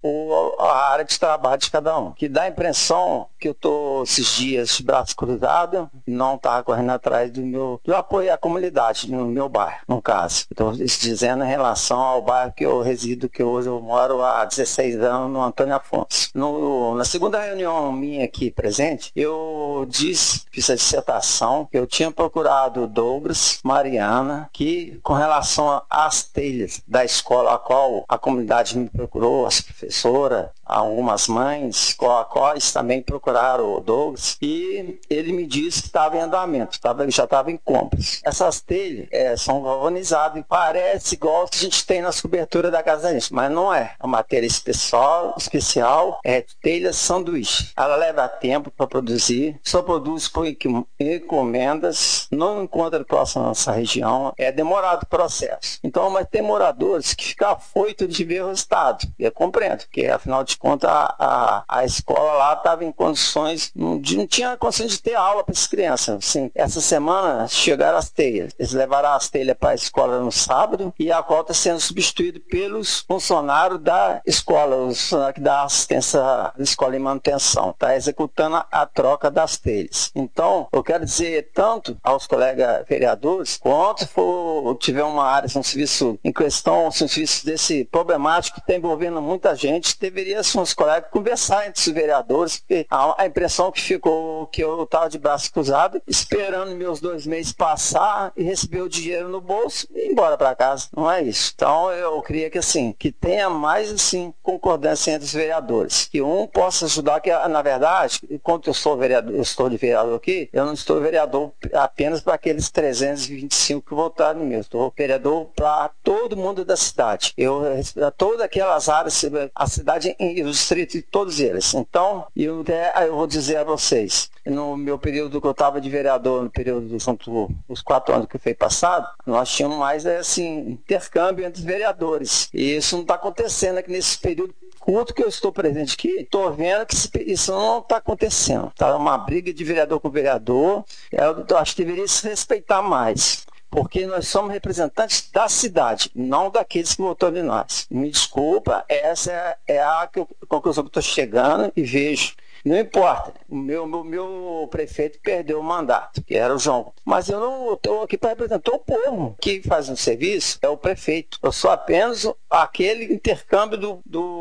a área de trabalho de cada um. Que dá a impressão que eu estou esses dias de braço cruzado, não está correndo atrás do apoio à comunidade, no meu bairro, no caso. Estou dizendo em relação ao bairro que eu resido, que hoje eu moro há 16 anos, no Antônio Afonso. Na segunda reunião minha aqui presente, eu fiz a dissertação que eu tinha procurado Douglas, Mariana, que com relação às telhas da escola a qual a comunidade me procurou, as professoras, algumas mães, quais também procuraram o Douglas, e ele me disse que estava em andamento, já estava em compras. Essas telhas são galvanizadas e parece igual que a gente tem nas coberturas da casa da gente, mas não é. É uma telha especial, telha sanduíche. Ela leva tempo para produzir, só produz por encomendas, não encontra próximo à nossa região, é demorado o processo. Então, mas tem moradores que ficam afoitos de ver o resultado. Eu compreendo, porque afinal de contas a escola lá estava em condições, não tinha condições de ter aula para as crianças. Assim, essa semana chegaram as telhas. Eles levaram as telhas para a escola no sábado e a qual está sendo substituída pelos funcionários da escola, os funcionários que dão assistência à escola em manutenção. Está executando a troca das telhas. Então, eu quero dizer tanto aos colegas vereadores, quanto tiver uma área, um serviço em questão, um serviço desse problemático que está envolvendo muita gente, deveria os colegas conversar entre os vereadores, porque a impressão que ficou que eu estava de braço cruzado, esperando meus 2 meses passar e receber o dinheiro no bolso e ir embora para casa. Não é isso. Então eu queria que tenha mais concordância entre os vereadores, que um possa ajudar, que na verdade, enquanto eu estou de vereador aqui, eu não estou vereador apenas para aqueles 325 que votaram em mim, eu estou vereador para todo mundo da cidade. Para todas aquelas áreas, a cidade e o distrito, todos eles. Então, eu vou dizer a vocês, no meu período que eu estava de vereador, no período dos 4 anos que foi passado, nós tínhamos mais intercâmbio entre os vereadores. E isso não está acontecendo aqui nesse período curto que eu estou presente aqui, estou vendo que isso não está acontecendo. Está uma briga de vereador com vereador. Eu acho que deveria se respeitar mais, porque nós somos representantes da cidade, não daqueles que votaram em nós. Me desculpa, essa é a conclusão que eu estou chegando e vejo. Não importa, o meu prefeito perdeu o mandato, que era o João. Mas eu não estou aqui para representar o povo. Quem faz um serviço é o prefeito. Eu sou apenas aquele intercâmbio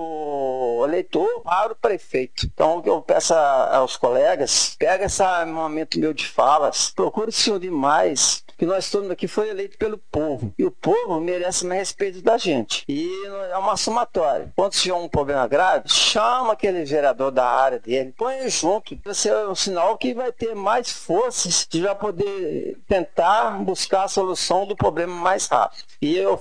do eleitor para o prefeito. Então, o que eu peço aos colegas, pega esse momento meu de falas, procure se unir mais, que nós todos aqui foi eleito pelo povo. E o povo merece mais respeito da gente. E é uma somatória. Quando tiver um problema grave, chama aquele vereador da área dele, põe junto. Vai ser um sinal que vai ter mais forças de já poder tentar buscar a solução do problema mais rápido. E eu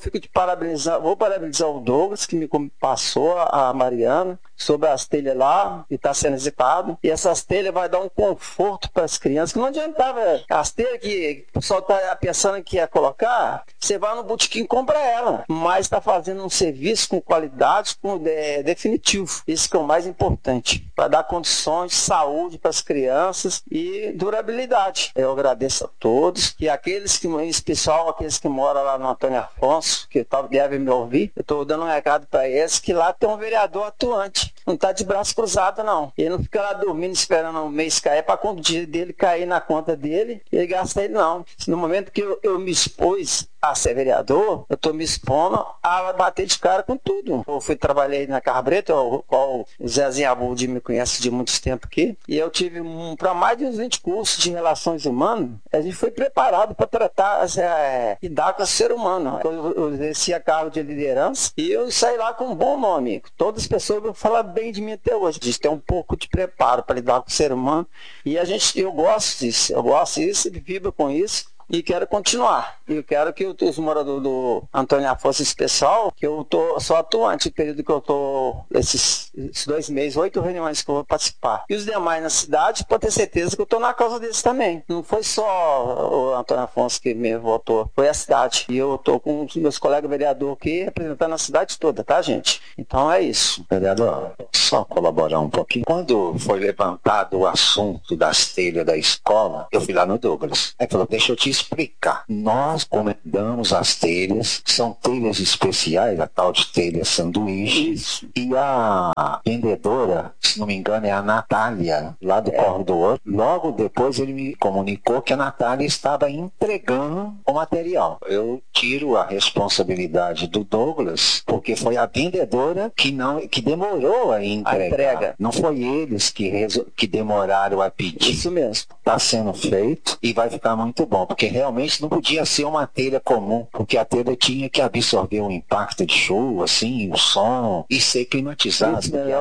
vou parabenizar o Douglas, que me passou a Mariana, sobre as telhas lá, que está sendo executado. E essas telhas vai dar um conforto para as crianças, que não adiantava. As telhas que o pessoal está pensando que ia colocar, você vai no botequim e compra ela. Mas está fazendo um serviço com qualidade, definitivo. Isso que é o mais importante, para dar condições de saúde para as crianças e durabilidade. Eu agradeço a todos, e aqueles que, em especial aqueles que moram lá no Antônio Afonso, que devem me ouvir, eu estou dando um recado para eles, que lá tem um vereador atuante. Não está de braço cruzado, não. Ele não fica lá dormindo, esperando o mês cair, para quando o dia dele cair na conta dele, ele gasta ele, não. No momento que eu me expus a ser vereador, eu estou me expondo a bater de cara com tudo. Eu trabalhei na Carbreta, qual o Zezinho Abudi me conhece de muito tempo aqui, e eu tive para mais de uns 20 cursos de relações humanas. A gente foi preparado para tratar, lidar com o ser humano. Eu exercia cargo de liderança e eu saí lá com um bom nome. Todas as pessoas vão falar bem de mim até hoje. A gente tem um pouco de preparo para lidar com o ser humano, e eu gosto disso, vibro com isso. E quero continuar. Eu quero que os moradores do Antônio Afonso especial, que eu sou atuante no período que eu estou, esses 2 meses, 8 reuniões que eu vou participar. E os demais na cidade, pode ter certeza que eu estou na causa deles também. Não foi só o Antônio Afonso que me votou, foi a cidade. E eu estou com os meus colegas vereadores aqui, representando a cidade toda, tá, gente? Então é isso. Vereador, só colaborar um pouquinho. Quando foi levantado o assunto das telhas da escola, eu fui lá no Douglas. Aí falou, deixa eu te explicar. Nós encomendamos as telhas, são telhas especiais, a tal de telha sanduíche. Isso. E a vendedora, se não me engano, é a Natália, lá do Corre do Ouro. Logo depois ele me comunicou que a Natália estava entregando o material. Eu tiro a responsabilidade do Douglas, porque foi a vendedora que demorou a entrega. Não foi eles que demoraram a pedir. Isso mesmo. Está sendo feito e vai ficar muito bom, porque realmente não podia ser uma telha comum, porque a telha tinha que absorver o impacto de chuva, assim, o som, e ser climatizada.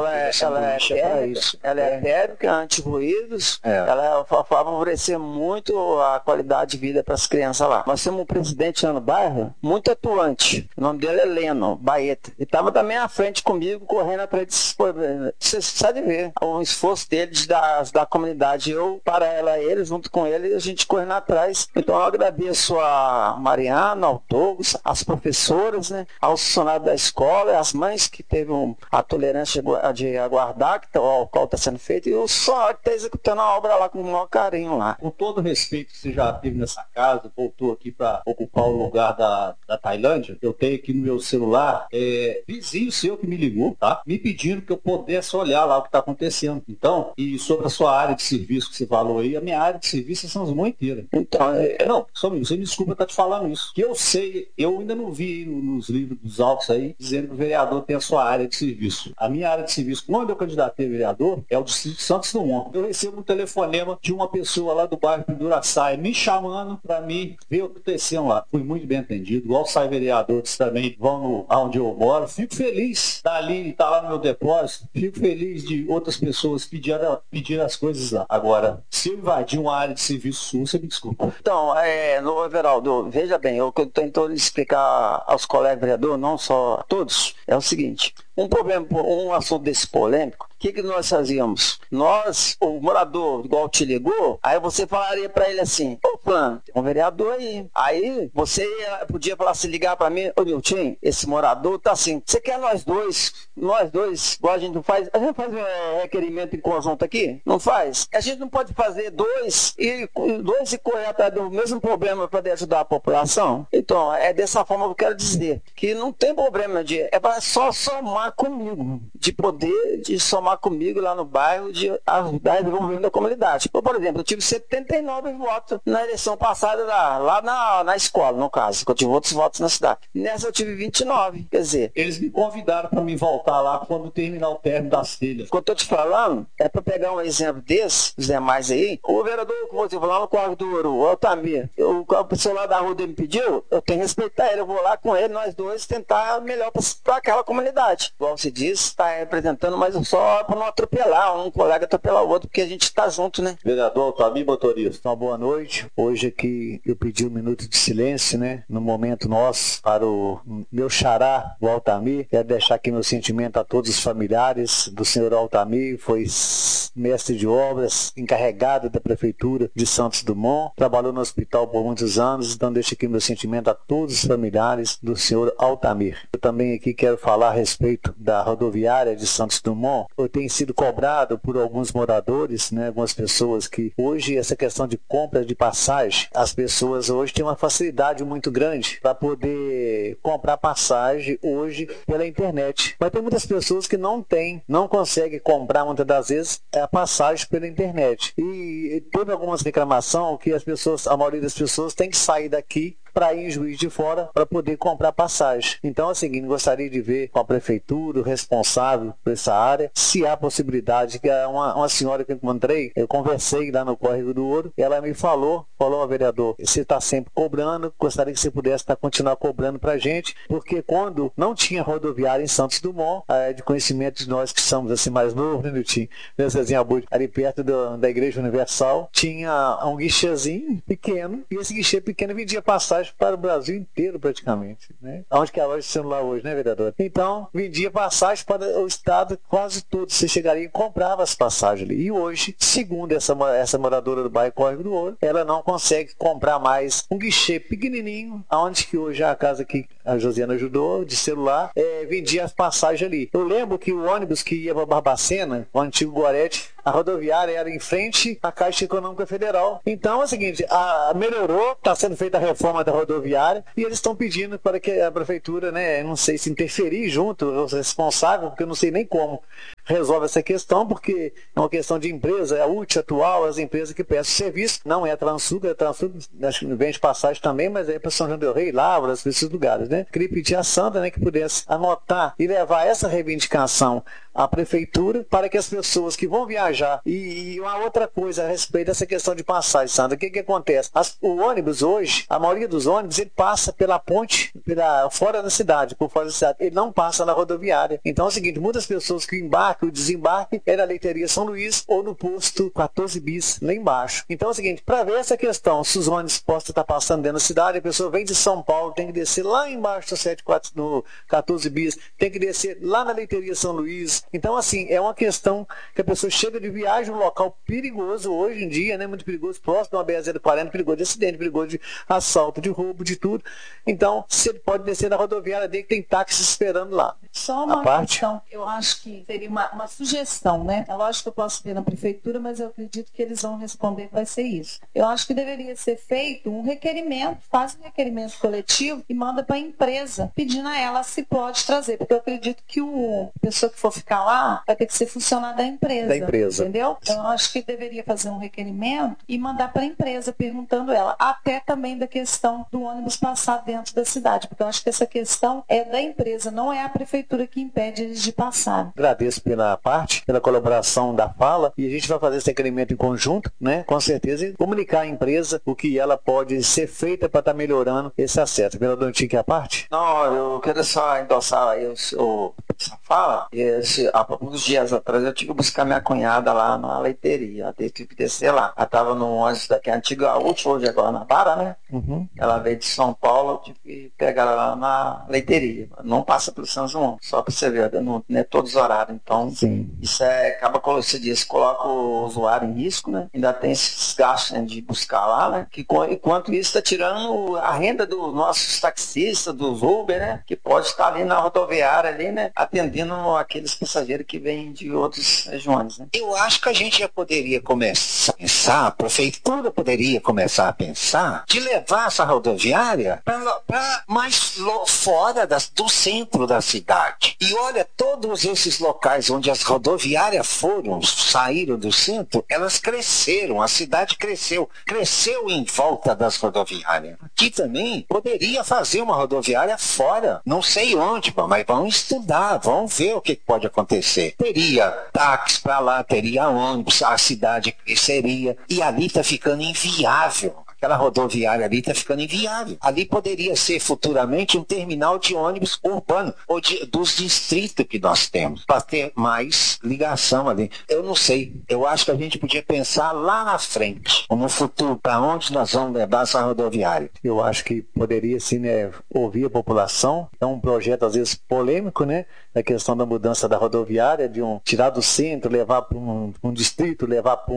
Ela é térmica, anti-ruídos, ela vai favorecer muito a qualidade de vida para as crianças lá. Nós temos um presidente lá no bairro, muito atuante, o nome dele é Leno Baeta, ele estava também à frente comigo, correndo atrás desses problemas. Você sabe ver o esforço dele de da comunidade, eu para ele, junto com ele, a gente correndo atrás. Então eu agradeço a Mariana, ao Douglas, as professoras, né, aos funcionários da escola, as mães que teve a tolerância de aguardar o qual está sendo feito, e o só que está executando a obra lá com o maior carinho lá. Com todo o respeito que você já teve nessa casa, voltou aqui para ocupar o lugar da Tailândia, eu tenho aqui no meu celular vizinho seu que me ligou, tá? Me pedindo que eu pudesse olhar lá o que está acontecendo. Então, e sobre a sua área de serviço que você falou aí, a minha área de serviço é São João inteira. Então, não, só você me desculpa estar te falando isso. Que eu sei, eu ainda não vi nos livros dos autos aí, dizendo que o vereador tem a sua área de serviço. A minha área de serviço, quando eu candidatei a vereador, é o distrito de Santos Dumont. Eu recebo um telefonema de uma pessoa lá do bairro Pinduraçaia me chamando para mim ver o que aconteceu lá. Fui muito bem atendido, igual sai vereadores também vão aonde eu moro. Fico feliz dali estar lá no meu depósito, fico feliz de outras pessoas pedir as coisas lá. Agora, se eu invadir uma área de serviço sua, você me desculpa. Então, Everaldo, veja bem, o que eu estou tentando explicar aos colegas vereadores, não só a todos, é o seguinte: um assunto desse polêmico, o que nós fazíamos? Nós, o morador, igual te ligou, aí você falaria para ele assim: ô plano, tem um vereador aí você podia falar assim, ligar para mim: ô Nilton, esse morador tá assim, você quer nós dois, igual a gente faz requerimento em conjunto aqui? Não faz? A gente não pode fazer dois e correr atrás do mesmo problema para ajudar a população? Então, é dessa forma que eu quero dizer, que não tem problema é para só somar comigo, de somar comigo lá no bairro, de ajudar o desenvolvimento da comunidade. Por exemplo, eu tive 79 votos na eleição passada lá na escola, no caso, que eu tive outros votos na cidade. Nessa eu tive 29, quer dizer... Eles me convidaram para me voltar lá quando terminar o término das telhas. O que eu estou te falando é para pegar um exemplo desse, os demais aí. O vereador, como você falou, lá no Corre do Ouro, o Altamir, o pessoal lá da rua dele me pediu, eu tenho que respeitar ele, eu vou lá com ele, nós dois, tentar melhor para aquela comunidade. Igual você disse, está representando, mas só para não atropelar, um colega atropelar o outro, porque a gente está junto, né? Vereador Altamir, motorista. Uma boa noite. Hoje aqui eu pedi um minuto de silêncio, né? No momento nosso, para o meu xará, o Altamir. Quero deixar aqui meu sentimento a todos os familiares do senhor Altamir. Foi mestre de obras, encarregado da Prefeitura de Santos Dumont. Trabalhou no hospital por muitos anos, então deixo aqui meu sentimento a todos os familiares do senhor Altamir. Eu também aqui quero falar a respeito da rodoviária de Santos Dumont. Eu tenho sido cobrado por alguns moradores, né, algumas pessoas que hoje essa questão de compra de passagem, as pessoas hoje têm uma facilidade muito grande para poder comprar passagem hoje pela internet. Mas tem muitas pessoas que não conseguem comprar muitas das vezes a passagem pela internet. E teve algumas reclamações que a maioria das pessoas tem que sair daqui para ir em Juiz de Fora para poder comprar passagem. Então é o seguinte, gostaria de ver com a prefeitura, o responsável por essa área, se há possibilidade, que é uma senhora que eu encontrei, eu conversei lá no Córrego do Ouro, e ela me falou, vereador, você está sempre cobrando, gostaria que você pudesse continuar cobrando para a gente, porque quando não tinha rodoviária em Santos Dumont, de conhecimento de nós que somos assim mais novos, né, Nilton? Ali perto da Igreja Universal, tinha um guichêzinho pequeno, e esse guichê pequeno vendia passagem para o Brasil inteiro praticamente, né? Onde que é a loja de celular hoje, né, vereador? Então, vendia passagem para o estado quase todo. Você chegaria e comprava as passagens ali. E hoje, segundo essa moradora do bairro Córrego do Ouro, ela não consegue comprar mais um guichê pequenininho, onde que hoje a casa que a Josiana ajudou, de celular, vendia as passagens ali. Eu lembro que o ônibus que ia para Barbacena, o antigo Gorete, a rodoviária era em frente à Caixa Econômica Federal. Então é o seguinte, melhorou, está sendo feita a reforma da rodoviária e eles estão pedindo para que a prefeitura, né, não sei se interferir junto, os responsáveis, porque eu não sei nem como resolve essa questão, porque é uma questão de empresa, é a UTI atual, as empresas que prestam serviço, não é a Transul, acho que vende passagem também, mas é para São João del Rei, Lavras, esses lugares, né? Queria pedir a Sandra, né, que pudesse anotar e levar essa reivindicação à prefeitura para que as pessoas que vão viajar, e uma outra coisa a respeito dessa questão de passagem, Sandra, o que acontece? O ônibus hoje, a maioria dos ônibus, ele passa pela ponte, fora da cidade, por fora da cidade, ele não passa na rodoviária. Então é o seguinte, muitas pessoas que embarcam, o desembarque é na Leiteria São Luís ou no posto 14 bis, lá embaixo. Então é o seguinte, para ver essa questão, se os ônibus possam estar passando dentro da cidade, a pessoa vem de São Paulo, tem que descer lá embaixo no 14 bis, tem que descer lá na Leiteria São Luís. Então, assim, é uma questão que a pessoa chega de viagem, um local perigoso hoje em dia, né, muito perigoso, próximo de uma BR-040, perigoso de acidente, perigoso de assalto, de roubo, de tudo. Então, você pode descer na rodoviária dele, que tem táxi esperando lá. Só uma questão, eu acho que seria uma sugestão, né? É lógico que eu posso ver na prefeitura, mas eu acredito que eles vão responder que vai ser isso. Eu acho que deveria ser feito um requerimento, faz um requerimento coletivo e manda para a empresa, pedindo a ela se pode trazer, porque eu acredito que a pessoa que for ficar lá vai ter que ser funcionário da empresa. Da empresa. Entendeu? Então, eu acho que deveria fazer um requerimento e mandar para a empresa, perguntando ela, até também da questão do ônibus passar dentro da cidade, porque eu acho que essa questão é da empresa, não é a prefeitura que impede eles de passar. Agradeço pela colaboração da fala, e a gente vai fazer esse requerimento em conjunto, né, com certeza, e comunicar à empresa o que ela pode ser feita para estar melhorando esse acesso. Vereador Antigo, que é a parte? Não, eu quero só endossar aí essa fala. Há uns dias atrás eu tive que buscar minha cunhada lá na leiteria, eu tive que descer lá. Ela estava no ônibus daqui antiga útil, hoje agora na Bara, né? Uhum. Ela veio de São Paulo, eu tive que pegar ela lá na leiteria. Não passa pelo São João, só para você ver, não é todos os horários. Então, sim, isso acaba, como você disse, coloca o usuário em risco, né? Ainda tem esses gastos, né, de buscar lá, né? Que enquanto isso está tirando a renda dos nossos taxistas, dos Uber, né? Que pode estar ali na rodoviária, ali, né? Atendendo aqueles passageiros que vêm de outras regiões, né? Eu acho que a gente já poderia começar a pensar, a prefeitura poderia começar a pensar de levar essa rodoviária para mais fora do centro da cidade. E olha, todos esses locais onde as rodoviárias saíram do centro, elas cresceram, a cidade cresceu em volta das rodoviárias. Aqui também poderia fazer uma rodoviária fora, não sei onde, mas vamos estudar, vamos ver o que pode acontecer. Teria táxi para lá, teria ônibus, a cidade cresceria, e ali está ficando inviável. Aquela rodoviária ali está ficando inviável. Ali poderia ser futuramente um terminal de ônibus urbano, ou dos distritos que nós temos, para ter mais ligação ali. Eu não sei, eu acho que a gente podia pensar lá na frente, ou no futuro, para onde nós vamos levar essa rodoviária. Eu acho que poderia, sim, né, ouvir a população. É um projeto, às vezes, polêmico, né? A questão da mudança da rodoviária, de tirar do centro, levar para um distrito, levar para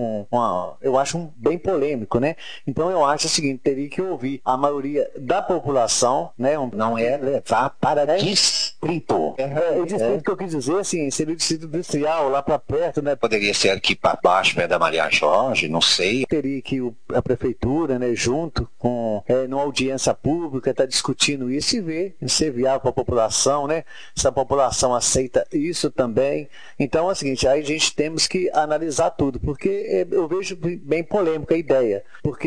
eu acho bem polêmico, né? Então eu acho o seguinte, teria que ouvir a maioria da população, né? Não é levar para distrito. O distrito que eu quis dizer, assim, seria o distrito industrial, lá para perto, né? Poderia ser aqui para baixo, perto da Maria Jorge, não sei. Teria que a prefeitura, né, junto com numa audiência pública, tá discutindo isso e ver se é viável para a população, né? Se a população aceita isso também. Então é o seguinte, aí a gente temos que analisar tudo, porque eu vejo bem polêmica a ideia,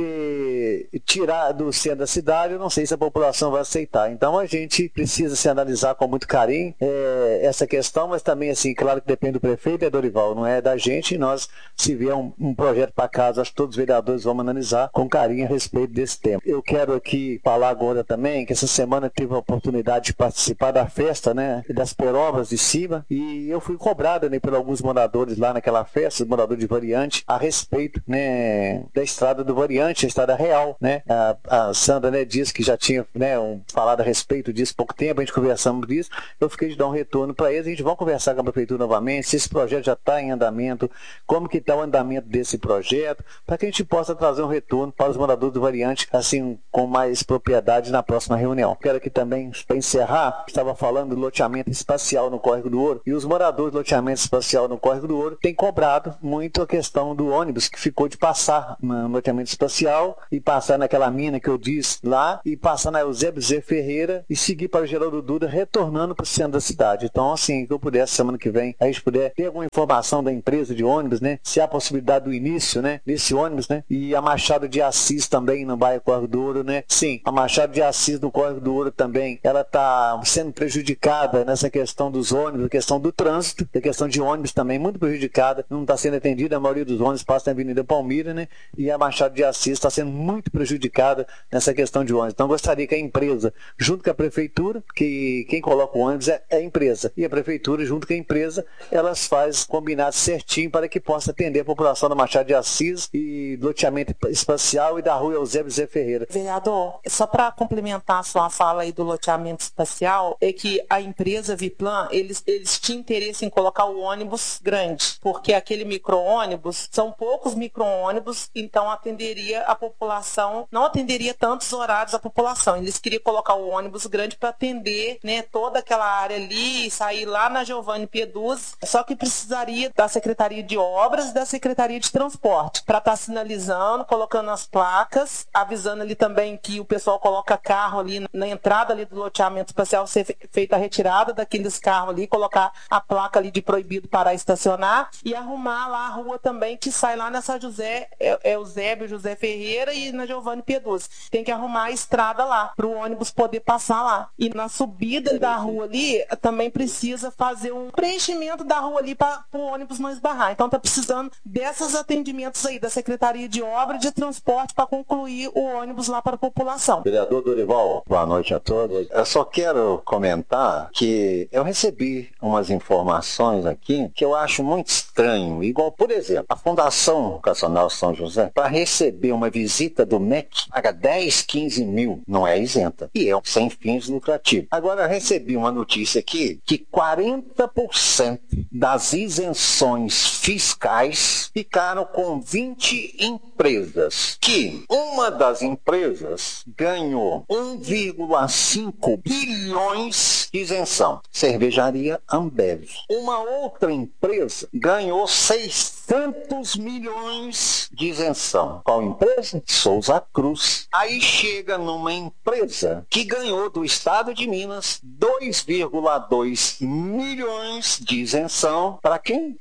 porque tirar do centro da cidade, eu não sei se a população vai aceitar. Então a gente precisa se analisar com muito carinho essa questão, mas também, assim, claro que depende do prefeito, Dorival, não é da gente, e nós, se vier um projeto para casa, acho que todos os vereadores vão analisar com carinho a respeito desse tema. Eu quero aqui falar agora também que essa semana tive a oportunidade de participar da festa, né, das Perobras de cima, e eu fui cobrado, né, por alguns moradores lá naquela festa, os moradores de Variante, a respeito, né, da estrada do Variante, a estrada real, né? A Sandra, né, disse que já tinha, né, falado a respeito disso há pouco tempo, a gente conversamos disso, eu fiquei de dar um retorno para eles, a gente vai conversar com a prefeitura novamente, se esse projeto já está em andamento, como que está o andamento desse projeto, para que a gente possa trazer um retorno para os moradores do Variante, assim, com mais propriedade na próxima reunião. Quero aqui também, para encerrar, estava falando do loteamento espacial Espacial no Córrego do Ouro, e os moradores do loteamento espacial no Córrego do Ouro têm cobrado muito a questão do ônibus que ficou de passar no loteamento espacial e passar naquela mina que eu disse lá e passar na Eusébio Zé Ferreira e seguir para o Geraldo Duda, retornando para o centro da cidade. Então, assim, que eu pudesse, semana que vem, a gente puder ter alguma informação da empresa de ônibus, né? Se há possibilidade do início, né? Desse ônibus, né? E a Machado de Assis também no bairro Córrego do Ouro, né? Sim, a Machado de Assis no Córrego do Ouro também, ela está sendo prejudicada nessa questão dos ônibus, a questão do trânsito, a questão de ônibus também muito prejudicada, não está sendo atendida, a maioria dos ônibus passa na Avenida Palmira, né? E a Machado de Assis está sendo muito prejudicada nessa questão de ônibus. Então, gostaria que a empresa, junto com a prefeitura, que quem coloca o ônibus é a empresa, e a prefeitura, junto com a empresa, elas fazem combinado certinho para que possa atender a população da Machado de Assis e do loteamento espacial e da rua Eusébio Zé Ferreira. Vereador, só para complementar a sua fala aí do loteamento espacial, é que a empresa Viplan, eles tinham interesse em colocar o ônibus grande, porque aquele micro-ônibus, são poucos micro-ônibus, então atenderia a população, não atenderia tantos horários a população. Eles queriam colocar o ônibus grande para atender, né, toda aquela área ali e sair lá na Giovanni Pieduz, só que precisaria da Secretaria de Obras e da Secretaria de Transporte para estar sinalizando, colocando as placas, avisando ali também que o pessoal coloca carro ali na entrada ali do loteamento espacial, ser feita a retirada daqueles carros ali, colocar a placa ali de proibido parar e estacionar e arrumar lá a rua também que sai lá nessa Eusébio José Ferreira e na Giovanni Pieduz. Tem que arrumar a estrada lá para o ônibus poder passar lá. E na subida da rua ali também precisa fazer um preenchimento da rua ali para o ônibus não esbarrar. Então tá precisando desses atendimentos aí da Secretaria de Obra e de Transporte para concluir o ônibus lá para a população. Vereador Dorival, boa noite a todos. Eu só quero comentar que eu recebi umas informações aqui que eu acho muito estranho. Igual, por exemplo, a Fundação Educacional São José, para receber uma visita do MEC, paga 10, 15 mil, não é isenta. E é sem fins lucrativos. Agora, eu recebi uma notícia aqui que 40% das isenções fiscais ficaram com 20 empresas. Que uma das empresas ganhou 1,5 bilhões de isenção. Cervejaria Ambev. Uma outra empresa ganhou 600 milhões de isenção. Qual empresa? Souza Cruz. Aí chega numa empresa que ganhou do Estado de Minas 2,2 milhões de isenção. Para quem?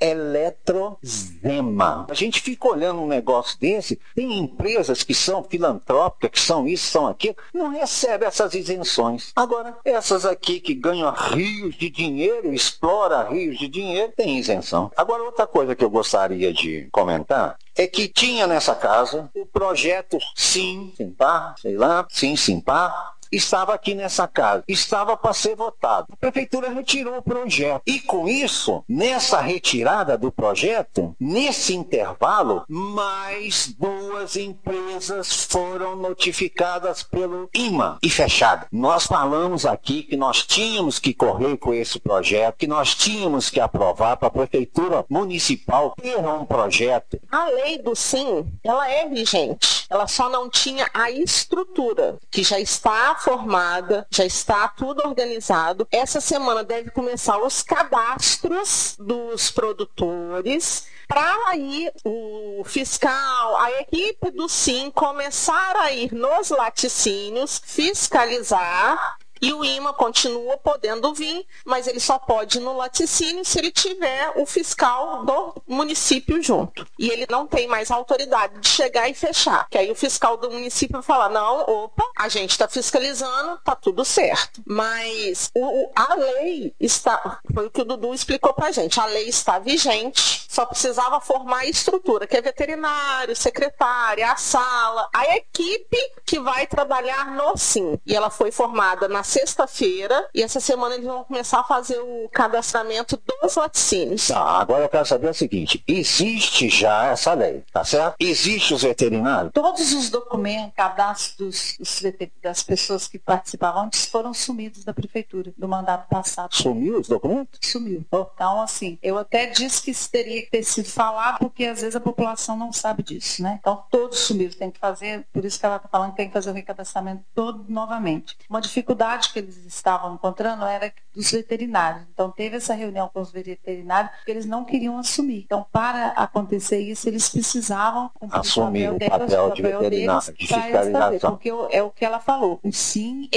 Eletrozema. A gente fica olhando um negócio desse, tem empresas que são filantrópicas, que são isso, são aquilo, não recebem essas isenções. Agora, essas aqui que ganham rios de dinheiro, explora rios de dinheiro, tem isenção. Agora, outra coisa que eu gostaria de comentar é que tinha nessa casa o projeto Sim Simpar, Sim Simpar, estava aqui nessa casa, estava para ser votado. A prefeitura retirou o projeto. E com isso, nessa retirada do projeto, nesse intervalo, mais 2 empresas foram notificadas pelo IMA e fechadas. Nós falamos aqui que nós tínhamos que correr com esse projeto, que nós tínhamos que aprovar para a prefeitura municipal ter um projeto. A lei do Sim, ela é vigente. Ela só não tinha a estrutura, que já está formada, já está tudo organizado. Essa semana deve começar os cadastros dos produtores, para aí o fiscal, a equipe do Sim começar a ir nos laticínios, fiscalizar. E o IMA continua podendo vir, mas ele só pode ir no laticínio se ele tiver o fiscal do município junto. E ele não tem mais autoridade de chegar e fechar. Que aí o fiscal do município vai falar, não, opa, a gente está fiscalizando, tá tudo certo. Mas a lei está, foi o que o Dudu explicou pra gente, a lei está vigente, só precisava formar a estrutura, que é veterinário, secretária, a sala, a equipe que vai trabalhar no Sim. E ela foi formada na sexta-feira e essa semana eles vão começar a fazer o cadastramento dos laticínios. Agora eu quero saber o seguinte, existe já essa lei, tá certo? Existe os veterinários? Todos os documentos, cadastros das pessoas que participavam antes foram sumidos da prefeitura, do mandato passado. Sumiu os documentos? Sumiu. Então, assim, eu até disse que isso teria que ter sido falado, porque às vezes a população não sabe disso, né? Então, todos sumiram, tem que fazer, por isso que ela está falando que tem que fazer o recadastramento todo novamente. Uma dificuldade que eles estavam encontrando era que dos veterinários. Então teve essa reunião com os veterinários, porque eles não queriam assumir. Então, para acontecer isso, eles precisavam assumir o papel de veterinário, de fiscalização. Porque é o que ela falou. O SIM,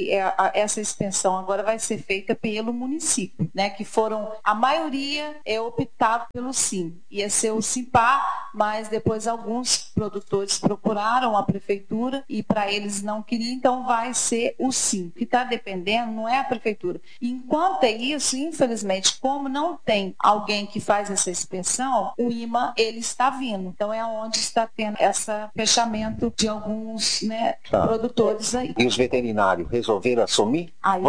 essa extensão agora vai ser feita pelo município, né? Que foram, a maioria é optado pelo SIM. Ia ser o SIMPAR, mas depois alguns produtores procuraram a prefeitura e para eles não queriam, então vai ser o SIM. O que está dependendo não é a prefeitura. Enquanto é isso, infelizmente, como não tem alguém que faz essa inspeção, o IMA ele está vindo. Então é onde está tendo esse fechamento de alguns, né, produtores aí. E os veterinários resolveram assumir? Aí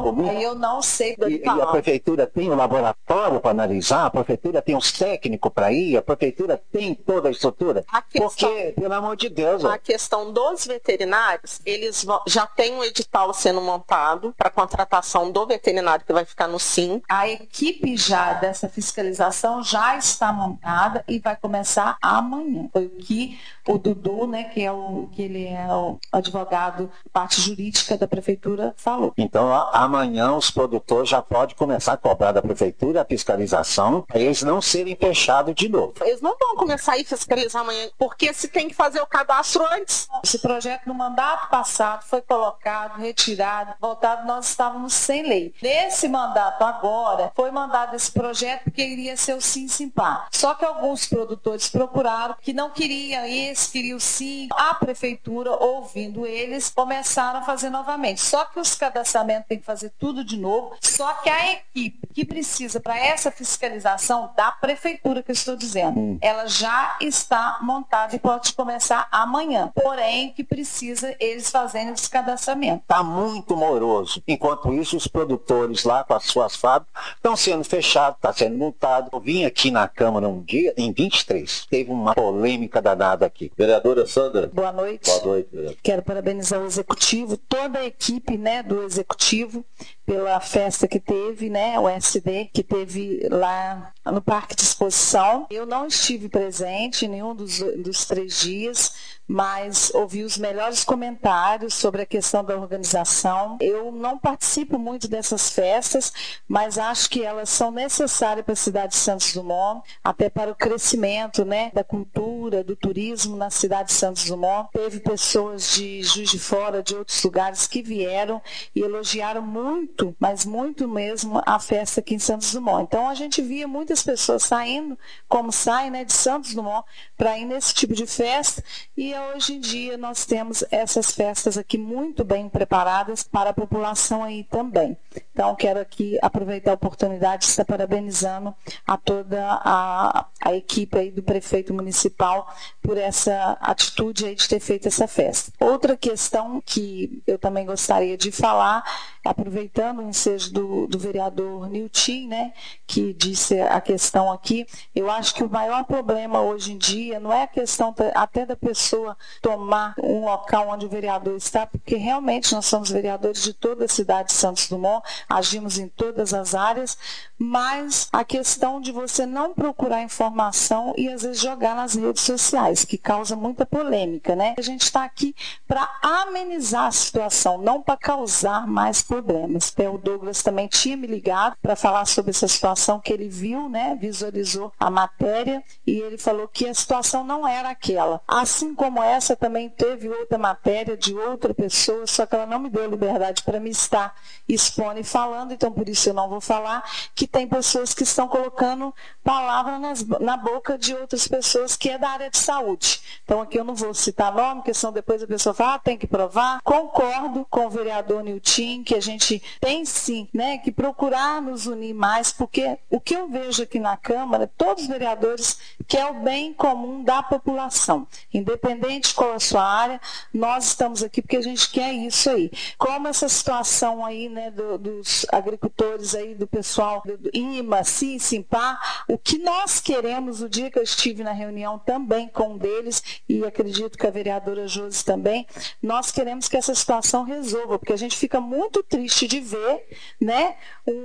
eu não sei. E a prefeitura tem o laboratório para analisar? A prefeitura tem os técnicos para ir? A prefeitura tem toda a estrutura? Porque, pelo amor de Deus... A questão dos veterinários, eles já têm um edital sendo montado para contratação do veterinário que vai ficar no SIM. A equipe já dessa fiscalização já está montada e vai começar amanhã. Foi o que o Dudu, né, que ele é o advogado, parte jurídica da prefeitura, falou. Então, amanhã os produtores já podem começar a cobrar da prefeitura a fiscalização, para eles não serem fechados de novo. Eles não vão começar a ir fiscalizar amanhã, porque se tem que fazer o cadastro antes. Esse projeto no mandato passado foi colocado, retirado, voltado, nós estávamos sem lei. Nesse mandato agora, foi mandado esse projeto porque iria ser o SIM-SIMPAR. Só que alguns produtores procuraram que não queriam esse, queriam o SIM. A prefeitura, ouvindo eles, começaram a fazer novamente. Só que os cadastramentos tem que fazer tudo de novo. Só que a equipe que precisa para essa fiscalização da prefeitura que eu estou dizendo, ela já está montada e pode começar amanhã. Porém, que precisa eles fazerem esse cadastramento. Está muito moroso. Enquanto isso, os produtores lá com as suas fábricas estão sendo fechados, está sendo multado. Eu vim aqui na Câmara um dia, em 23, teve uma polêmica danada aqui. Vereadora Sandra. Boa noite. Boa noite, vereadora. Quero parabenizar o Executivo, toda a equipe, né, do Executivo, pela festa que teve, né, o SD, que teve lá no Parque de Exposição. Eu não estive presente em nenhum dos 3 dias, mas ouvi os melhores comentários sobre a questão da organização. Eu não participo muito dessas festas, mas acho que elas são necessárias para a cidade de Santos Dumont, até para o crescimento, né, da cultura, do turismo na cidade de Santos Dumont. Teve pessoas de Juiz de Fora, de outros lugares, que vieram e elogiaram muito, mas muito mesmo, a festa aqui em Santos Dumont. Então a gente via muitas pessoas saindo, como saem, né, de Santos Dumont, para ir nesse tipo de festa, e hoje em dia nós temos essas festas aqui muito bem preparadas para a população aí também. Então quero aqui aproveitar a oportunidade de estar parabenizando a toda a equipe aí do prefeito municipal por essa atitude aí de ter feito essa festa. Outra questão que eu também gostaria de falar, aproveitando o ensejo do vereador Nilton, né, que disse a questão aqui, eu acho que o maior problema hoje em dia não é a questão até da pessoa tomar um local onde o vereador está, porque realmente nós somos vereadores de toda a cidade de Santos Dumont, agimos em todas as áreas, mas a questão de você não procurar informação e às vezes jogar nas redes sociais, que causa muita polêmica, né? A gente está aqui para amenizar a situação, não para causar mais problemas. O Douglas também tinha me ligado para falar sobre essa situação que ele viu, né? Visualizou a matéria e ele falou que a situação não era aquela. Assim como essa, também teve outra matéria de outra pessoa, só que ela não me deu liberdade para me estar expondo e falando, então por isso eu não vou falar, que tem pessoas que estão colocando palavras na boca de outras pessoas que é da área de saúde. Então aqui eu não vou citar nome, porque senão depois a pessoa fala, tem que provar. Concordo com o vereador Nilton, que a gente tem sim, né, que procurar nos unir mais, porque o que eu vejo aqui na Câmara, todos os vereadores querem o bem comum da população. Independente de qual é a sua área, nós estamos aqui porque a gente quer isso aí. Como essa situação aí, né, dos agricultores aí, do pessoal do IMA, SIM-SIMPAR, o que nós queremos queremos, o dia que eu estive na reunião também com um deles, e acredito que a vereadora Josi também, nós queremos que essa situação resolva, porque a gente fica muito triste de ver, né,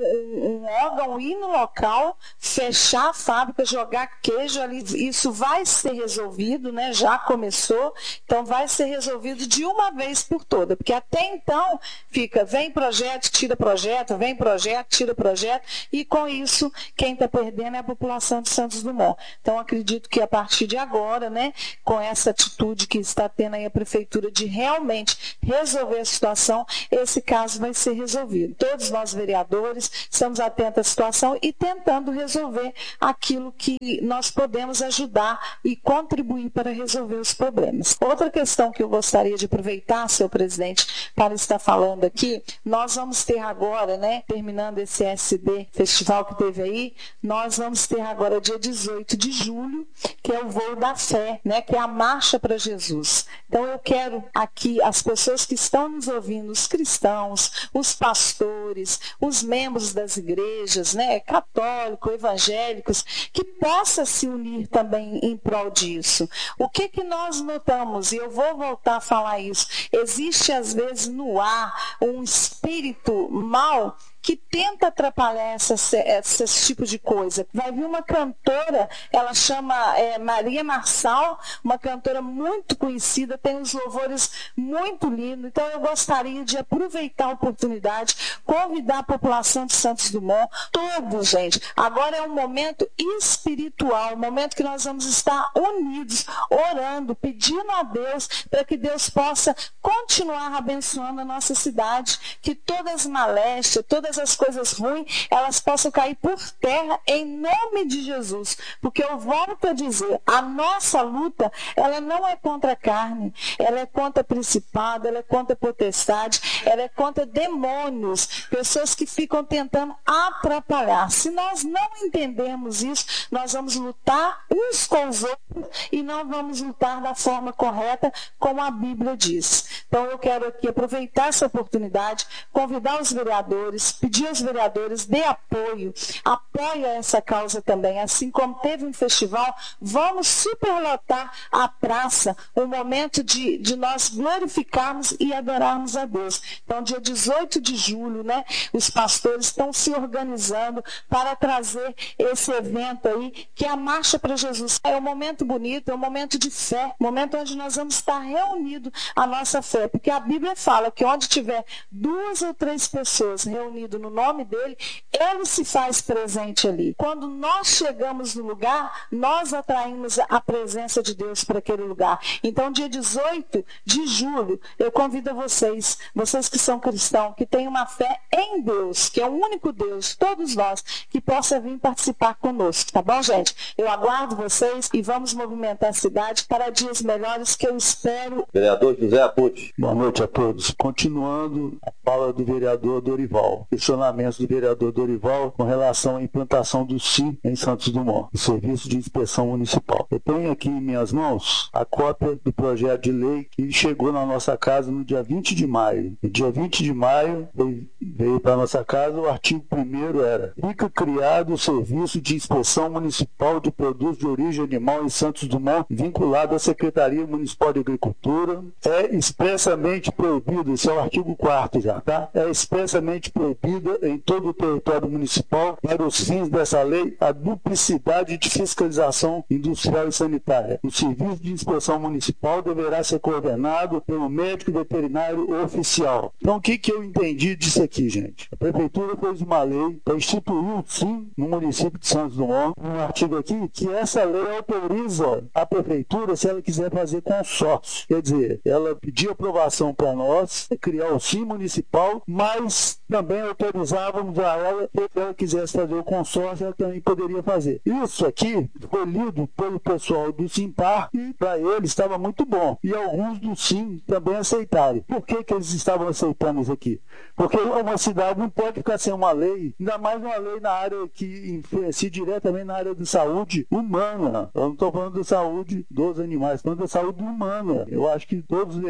um órgão ir no local, fechar a fábrica, jogar queijo ali. Isso vai ser resolvido, né, já começou, então vai ser resolvido de uma vez por toda, porque até então fica, vem projeto, tira projeto, vem projeto, tira projeto, e com isso quem está perdendo é a população de Santos Dumont. Então acredito que a partir de agora, né, com essa atitude que está tendo aí a prefeitura de realmente resolver a situação, esse caso vai ser resolvido. Todos nós vereadores estamos atentos à situação e tentando resolver aquilo que nós podemos ajudar e contribuir para resolver os problemas. Outra questão que eu gostaria de aproveitar, senhor presidente, para estar falando aqui, nós vamos ter agora, né, terminando esse SD festival que teve aí, nós vamos ter agora dia 18 de julho, que é o Voo da Fé, né, que é a Marcha para Jesus. Então eu quero aqui as pessoas que estão nos ouvindo, os cristãos, os pastores, os membros das igrejas, né, católicos, evangélicos, que possa se unir também em prol disso. O que nós notamos, e eu vou voltar a falar isso, existe às vezes no ar um espírito mau que tenta atrapalhar esse tipo de coisa. Vai vir uma cantora, ela chama Maria Marçal, uma cantora muito conhecida, tem uns louvores muito lindos, então eu gostaria de aproveitar a oportunidade, convidar a população de Santos Dumont, todos, gente, agora é um momento espiritual, um momento que nós vamos estar unidos, orando, pedindo a Deus, para que Deus possa continuar abençoando a nossa cidade, que todas as maléstias, todas as coisas ruins, elas possam cair por terra em nome de Jesus. Porque eu volto a dizer, a nossa luta, ela não é contra a carne, ela é contra principado, ela é contra potestade, ela é contra demônios, pessoas que ficam tentando atrapalhar. Se nós não entendermos isso, nós vamos lutar uns com os outros e não vamos lutar da forma correta, como a Bíblia diz. Então eu quero aqui aproveitar essa oportunidade, convidar os vereadores, pedir aos vereadores, dê apoio, apoia essa causa também. Assim como teve um festival, vamos superlotar a praça, um momento de nós glorificarmos e adorarmos a Deus. Então, dia 18 de julho, né, os pastores estão se organizando para trazer esse evento aí, que é a Marcha para Jesus. É um momento bonito, é um momento de fé, um momento onde nós vamos estar reunidos a nossa fé, porque a Bíblia fala que onde tiver 2 ou 3 pessoas reunidas no nome dele, ele se faz presente ali. Quando nós chegamos no lugar, nós atraímos a presença de Deus para aquele lugar. Então, dia 18 de julho, eu convido vocês que são cristãos, que têm uma fé em Deus, que é o único Deus, todos nós, que possa vir participar conosco, tá bom, gente? Eu aguardo vocês e vamos movimentar a cidade para dias melhores, que eu espero. Vereador José Apucci. Boa noite a todos. Continuando a fala do vereador Dorival. Questionamentos do vereador Dorival com relação à implantação do SIM em Santos Dumont, o Serviço de Inspeção Municipal. Eu tenho aqui em minhas mãos a cópia do projeto de lei que chegou na nossa casa no dia 20 de maio. No dia 20 de maio veio para a nossa casa, o artigo 1º era: fica criado o Serviço de Inspeção Municipal de Produtos de Origem Animal em Santos Dumont, vinculado à Secretaria Municipal de Agricultura. É expressamente proibido, esse é o artigo 4º já, tá? É expressamente proibida em todo o território municipal, para os fins dessa lei, a duplicidade de fiscalização industrial e sanitária. O Serviço de Inspeção Municipal deverá ser coordenado pelo médico veterinário oficial. Então, o que eu entendi disso aqui, gente? A Prefeitura fez uma lei para instituir, sim, no município de Santos Dumont, um artigo aqui, que essa lei autoriza a Prefeitura, se ela quiser fazer consórcio. Quer dizer, ela pediu aprovação para nós, criar o SIM municipal, mas também autorizávamos a ela, se ela quisesse fazer o consórcio, ela também poderia fazer. Isso aqui foi lido pelo pessoal do Simpar e para eles estava muito bom. E alguns do SIM também aceitaram. Por que eles estavam aceitando isso aqui? Porque uma cidade não pode ficar sem uma lei, ainda mais uma lei na área que influencia diretamente na área de saúde humana. Eu não estou falando da saúde dos animais, estou falando da saúde humana. Eu acho que todos os vereadores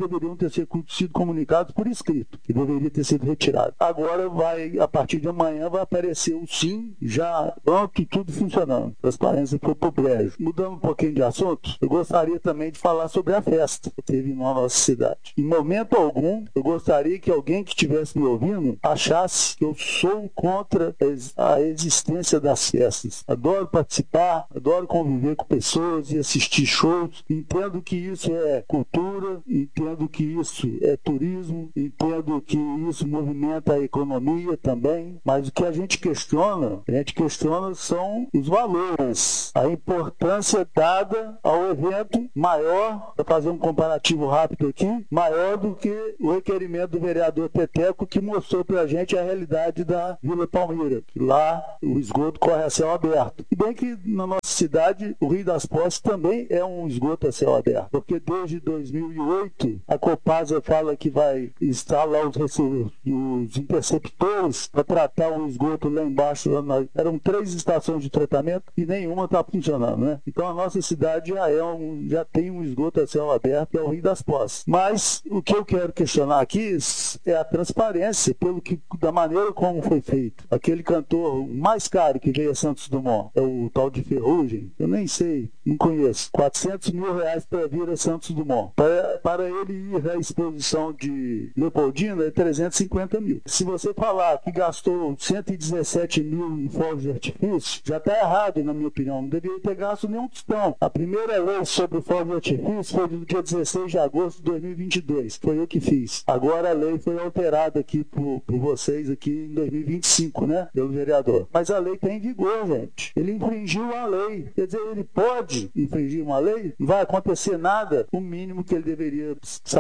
deveriam ter sido comunicados por escrito, que deveria ter sido retirado. Agora a partir de amanhã vai aparecer o SIM já pronto, tudo funcionando. Transparência foi pro brejo. Mudando um pouquinho de assunto, eu gostaria também de falar sobre a festa que teve na nossa cidade. Em momento algum, eu gostaria que alguém que estivesse me ouvindo achasse que eu sou contra a existência das festas. Adoro participar, adoro conviver com pessoas e assistir shows. Entendo que isso é cultura, entendo que isso é turismo, entendo que isso movimenta a economia também, mas o que a gente questiona são os valores, a importância dada ao evento maior, para fazer um comparativo rápido aqui, maior do que o requerimento do vereador Peteco, que mostrou para a gente a realidade da Vila Palmira, que lá o esgoto corre a céu aberto. E bem que na nossa cidade, o Rio das Poças também é um esgoto a céu aberto, porque desde 2008 a Copasa fala que vai instalar os interceptores para tratar o esgoto lá embaixo. Eram 3 estações de tratamento e nenhuma está funcionando, né? Então a nossa cidade já tem um esgoto a céu aberto, que é o Rio das Poças. Mas o que eu quero questionar aqui é a transparência, da maneira como foi feito. Aquele cantor mais caro que veio a Santos Dumont, é o tal de Ferrugem, eu nem sei, não conheço, R$400 mil para vir a Santos Dumont. Para ele ir à exposição de Leopoldina é 350 mil. Se você falar que gastou 117 mil em fogos de artifício, já está errado, na minha opinião. Não deveria ter gasto nenhum tostão. A primeira lei sobre o fogo de artifício foi no dia 16 de agosto de 2022. Foi eu que fiz. Agora a lei foi alterada aqui por vocês aqui em 2025, né? Pelo vereador. Mas a lei tem vigor, gente. Ele infringiu a lei. Quer dizer, ele pode infringir uma lei, não vai acontecer nada. O mínimo que ele deveria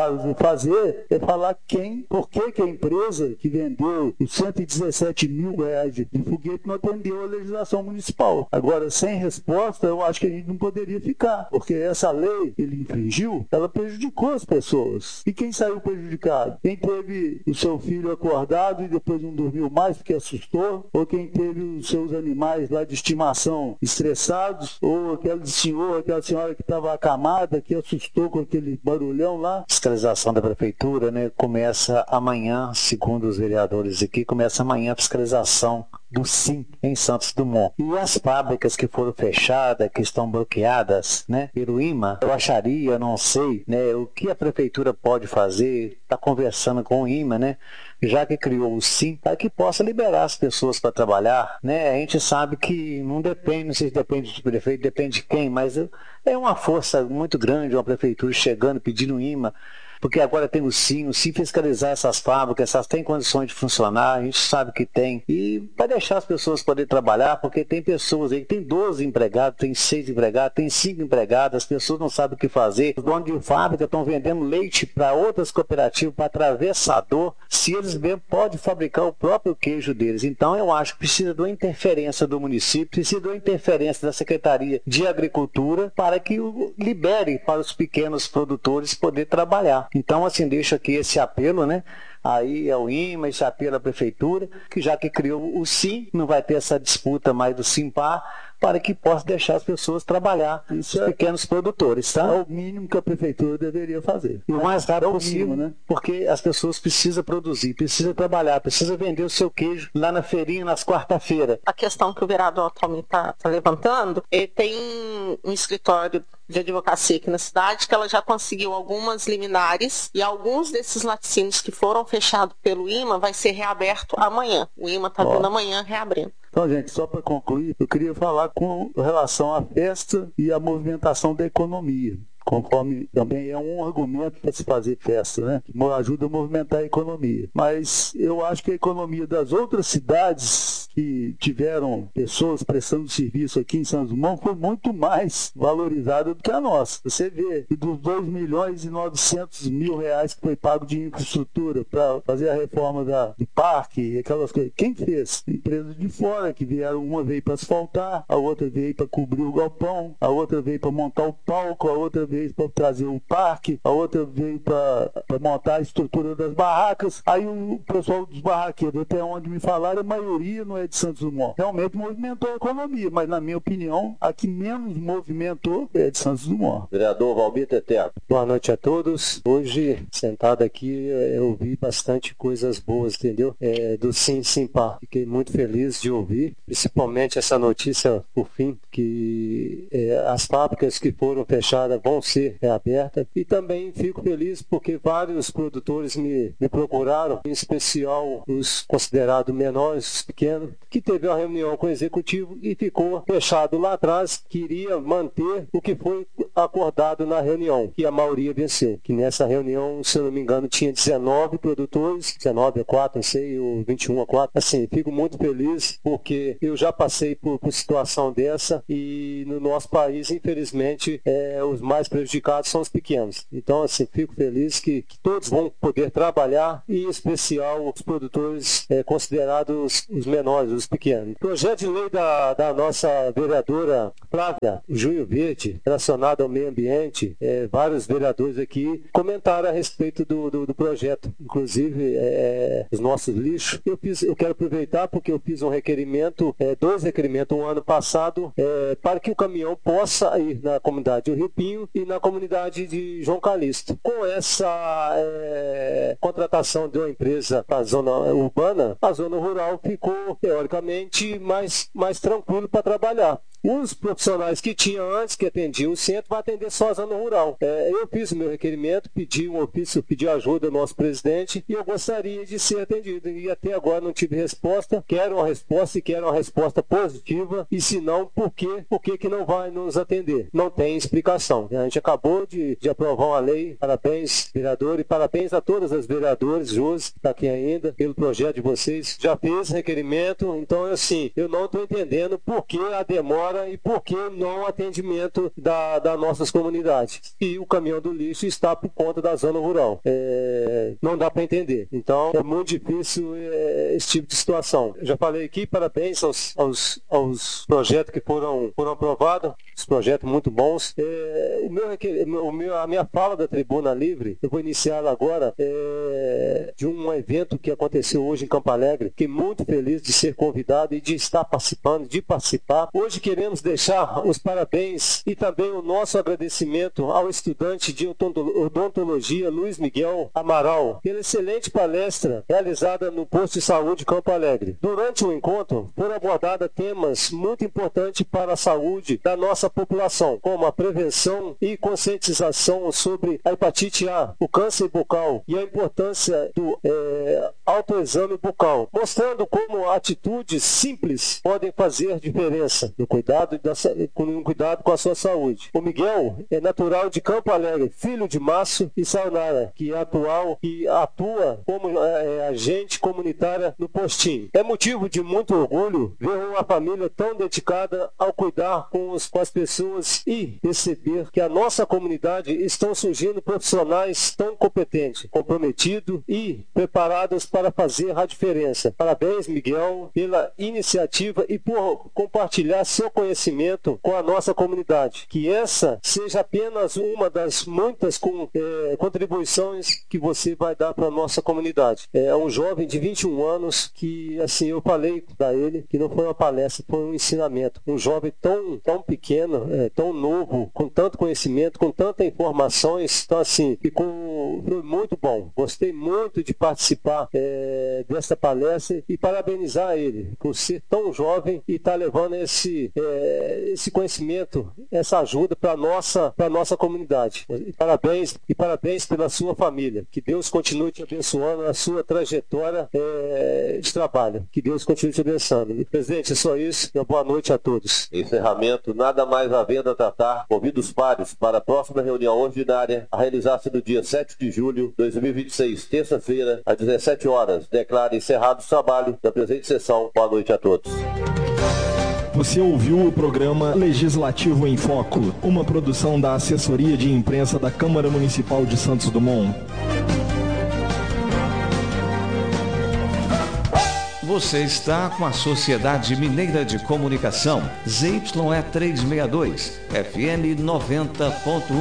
fazer é falar por que a empresa que vendeu os 117 mil reais de foguete não atendeu a legislação municipal. Agora, sem resposta, eu acho que a gente não poderia ficar, porque essa lei que ele infringiu, ela prejudicou as pessoas. E quem saiu prejudicado? Quem teve o seu filho acordado e depois não dormiu mais porque assustou, ou quem teve os seus animais lá de estimação estressados, ou aquela senhora que estava acamada, que assustou com aquele barulhão lá. Fiscalização da prefeitura, né, começa amanhã, segundo os vereadores aqui, começa amanhã a fiscalização do SIM em Santos Dumont. E as fábricas que foram fechadas, que estão bloqueadas, né, pelo IMA, eu acharia, não sei, né, o que a prefeitura pode fazer, está conversando com o IMA, né, já que criou o SIM, para que possa liberar as pessoas para trabalhar, né? A gente sabe que não sei se depende do prefeito, depende de quem, mas é uma força muito grande, uma prefeitura chegando, pedindo IMA, porque agora tem o SIM fiscalizar essas fábricas, elas têm condições de funcionar, a gente sabe que tem, e para deixar as pessoas poderem trabalhar, porque tem pessoas aí que tem 12 empregados, tem 6 empregados, tem 5 empregados, as pessoas não sabem o que fazer, os donos de fábrica estão vendendo leite para outras cooperativas, para atravessador, se eles mesmo podem fabricar o próprio queijo deles. Então eu acho que precisa de uma interferência do município, precisa de uma interferência da Secretaria de Agricultura para que libere para os pequenos produtores poder trabalhar. Então, assim, deixo aqui esse apelo, né? Aí ao IMA, esse apelo à prefeitura, que já que criou o SIM, não vai ter essa disputa mais do SIMPAR, para que possa deixar as pessoas trabalhar, os pequenos produtores, tá? É o mínimo que a prefeitura deveria fazer. E o mais rápido possível, né? Porque as pessoas precisam produzir, precisam trabalhar, precisam vender o seu queijo lá na feirinha, nas quarta-feiras. A questão que o vereador atualmente está levantando, tem um escritório de advocacia aqui na cidade que ela já conseguiu algumas liminares e alguns desses laticínios que foram fechados pelo IMA vai ser reaberto amanhã. O IMA está vindo amanhã reabrindo. Então, gente, só para concluir, eu queria falar com relação à festa e à movimentação da economia. Conforme também é um argumento para se fazer festa, né? Que ajuda a movimentar a economia. Mas eu acho que a economia das outras cidades que tiveram pessoas prestando serviço aqui em Santos Dumont foi muito mais valorizada do que a nossa. Você vê que dos 2.900.000 reais que foi pago de infraestrutura para fazer a reforma do parque, aquelas coisas, quem fez? Empresas de fora que vieram, uma veio para asfaltar, a outra veio para cobrir o galpão, a outra veio para montar o palco, a outra veio para trazer o parque, a outra veio para montar a estrutura das barracas. Aí o pessoal dos barraqueiros, até onde me falaram, a maioria não é de Santos Dumont. Realmente movimentou a economia, mas na minha opinião, a que menos movimentou é de Santos Dumont. Vereador Valmir Teteco. Boa noite a todos. Hoje, sentado aqui, eu vi bastante coisas boas, entendeu? Do Sim Simpar. Fiquei muito feliz de ouvir, principalmente essa notícia, por fim, que as fábricas que foram fechadas vão ser reabertas. E também fico feliz porque vários produtores me procuraram, em especial os considerados menores, os pequenos, que teve uma reunião com o executivo e ficou fechado lá atrás, queria manter o que foi acordado na reunião, que a maioria venceu. Que nessa reunião, se eu não me engano, tinha 19 produtores, 19 a 4, não sei, ou 21 a 4. Assim, fico muito feliz porque eu já passei por situação dessa e no nosso país, infelizmente, os mais prejudicados são os pequenos. Então, assim, fico feliz que todos vão poder trabalhar e, em especial, os produtores considerados os menores, os pequenos. O projeto de lei da nossa vereadora Flávia Junho Verde, relacionado ao meio ambiente, vários vereadores aqui comentaram a respeito do projeto, inclusive os nossos lixos. Eu quero aproveitar porque eu fiz um requerimento, 2 requerimentos no ano passado, para que o caminhão possa ir na comunidade do Rio Pinho e na comunidade de João Calixto. Com essa contratação de uma empresa para a zona urbana, a zona rural ficou, teoricamente, mais tranquilo para trabalhar. Os profissionais que tinham antes, que atendiam o centro, vão atender só a zona rural. Eu fiz o meu requerimento, pedi um ofício, pedi ajuda ao nosso presidente e eu gostaria de ser atendido. E até agora não tive resposta. Quero uma resposta e quero uma resposta positiva. E se não, por que que não vai nos atender? Não tem explicação. A gente acabou de aprovar uma lei. Parabéns, vereador, e parabéns a todas as vereadoras, Josi, está aqui ainda, pelo projeto de vocês. Já fez requerimento, então assim, eu não estou entendendo por que a demora e por que não atendimento das nossas comunidades. E o caminhão do lixo está por conta da zona rural. Não dá para entender. Então, é muito difícil esse tipo de situação. Eu já falei aqui, parabéns aos projetos que foram aprovados, os projetos muito bons. A minha fala da Tribuna Livre, eu vou iniciar agora de um evento que aconteceu hoje em Campo Alegre. Fiquei muito feliz de ser convidado e de estar participando, de participar. Hoje queremos deixar os parabéns e também o nosso agradecimento ao estudante de odontologia Luiz Miguel Amaral pela excelente palestra realizada no posto de saúde Campo Alegre. Durante o encontro foram abordados temas muito importantes para a saúde da nossa população, como a prevenção e conscientização sobre a hepatite A, o câncer bucal e a importância do autoexame bucal, mostrando como atitudes simples podem fazer diferença no cuidado com a sua saúde. O Miguel é natural de Campo Alegre, filho de Márcio e Sayonara, que atua como agente comunitária no postinho. É motivo de muito orgulho ver uma família tão dedicada ao cuidar com as pessoas e perceber que a nossa comunidade estão surgindo profissionais tão competentes, comprometidos e preparados para fazer a diferença. Parabéns, Miguel, pela iniciativa e por compartilhar seu conhecimento com a nossa comunidade. Que essa seja apenas uma das muitas contribuições que você vai dar para a nossa comunidade. É um jovem de 21 anos que, assim, eu falei para ele que não foi uma palestra, foi um ensinamento. Um jovem tão pequeno, tão novo, com tanto conhecimento, com tantas informações. Então, assim, foi muito bom. Gostei muito de participar dessa palestra e parabenizar ele por ser tão jovem e estar levando esse conhecimento, essa ajuda para a nossa comunidade. E parabéns pela sua família. Que Deus continue te abençoando na sua trajetória de trabalho. Que Deus continue te abençoando. E, presidente, é só isso. Uma boa noite a todos. Encerramento, nada mais havendo a tratar. Convido os pares para a próxima reunião ordinária a realizar-se no dia 7 de julho de 2026, terça-feira, às 17 horas. Declaro encerrado o trabalho da presente sessão. Boa noite a todos. Você ouviu o programa Legislativo em Foco, uma produção da Assessoria de Imprensa da Câmara Municipal de Santos Dumont. Você está com a Sociedade Mineira de Comunicação, ZYE 362, FM 90.1.